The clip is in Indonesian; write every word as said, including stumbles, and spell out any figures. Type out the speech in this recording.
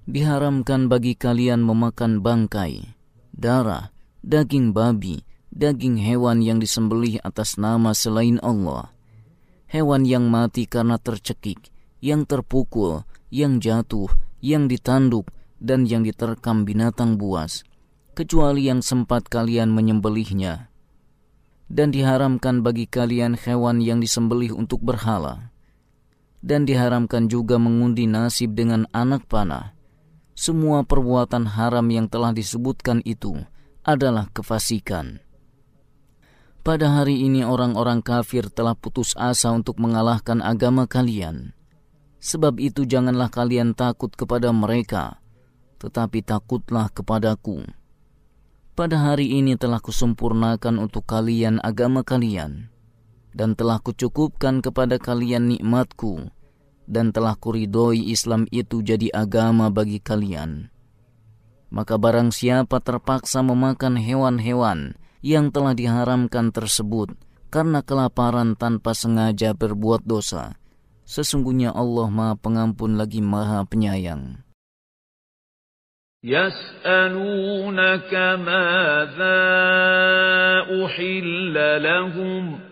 Diharamkan bagi kalian memakan bangkai, darah, daging babi, daging hewan yang disembelih atas nama selain Allah, hewan yang mati karena tercekik, yang terpukul, yang jatuh, yang ditanduk, dan yang diterkam binatang buas, kecuali yang sempat kalian menyembelihnya. Dan diharamkan bagi kalian hewan yang disembelih untuk berhala. Dan diharamkan juga mengundi nasib dengan anak panah. Semua perbuatan haram yang telah disebutkan itu adalah kefasikan. Pada hari ini orang-orang kafir telah putus asa untuk mengalahkan agama kalian. Sebab itu janganlah kalian takut kepada mereka, tetapi takutlah kepadaku. Pada hari ini telah kusempurnakan untuk kalian agama kalian, dan telah kucukupkan kepada kalian nikmatku, dan telah kuridhoi Islam itu jadi agama bagi kalian. Maka barang siapa terpaksa memakan hewan-hewan yang telah diharamkan tersebut karena kelaparan tanpa sengaja berbuat dosa, sesungguhnya Allah Maha Pengampun lagi Maha Penyayang. يَسْأَلُونَكَ مَاذَا أُحِلَّ لَهُمْ